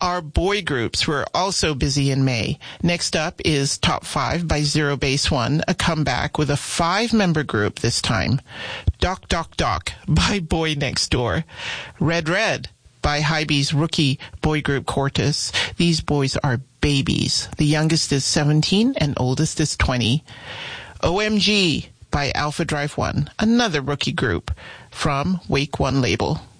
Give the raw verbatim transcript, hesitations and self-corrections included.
Our boy groups were also busy in May. Next up is Top five by Zero Base One, a comeback with a five-member group this time. Doc Doc Doc by Boy Next Door. Red Red by Hybe's rookie boy group Quartus. These boys are babies. The youngest is seventeen and oldest is twenty. O M G by Alpha Drive One, another rookie group from Wake One label.